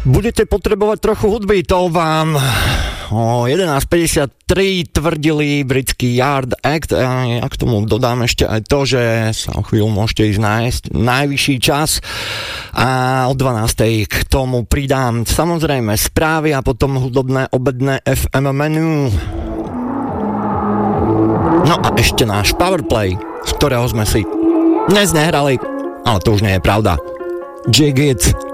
Budete potrebovať trochu hudby, to vám o 11.53 tvrdili britský Yard Act. Ja k tomu dodám ešte aj to, že sa o chvíľu môžete ísť nájsť najvyšší čas a o 12.00 k tomu pridám samozrejme správy a potom hudobné obedné FM menu. No a ešte náš powerplay, z ktorého sme si dnes nehrali, ale to už nie je pravda. Jig It.